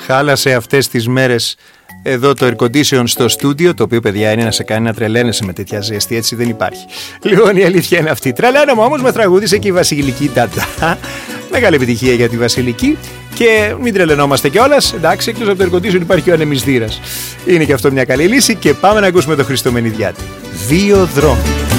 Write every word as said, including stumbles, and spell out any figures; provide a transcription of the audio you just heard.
Χάλασε αυτές τις μέρες εδώ το air condition στο στούντιο, το οποίο, παιδιά, είναι να σε κάνει να τρελαίνεσαι με τέτοια ζέστη, έτσι δεν υπάρχει. Λοιπόν, η αλήθεια είναι αυτή. Τρελαίνομαι όμως με τραγούδισε και η Βασιλική Τατά. Μεγάλη επιτυχία για τη Βασιλική. Και μην τρελαινόμαστε κιόλας. Εντάξει, εκτός από το air condition υπάρχει ο ανεμιστήρας. Είναι και αυτό μια καλή λύση. Και πάμε να ακούσουμε τον Χριστό Μενιδιάτη. Δύο δρόμοι.